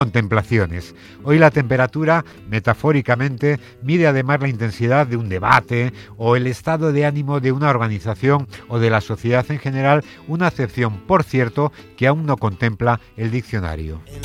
contemplaciones. Hoy la temperatura, metafóricamente, mide además la intensidad de un debate o el estado de ánimo de una organización o de la sociedad en general, una acepción, por cierto, que aún no contempla el diccionario.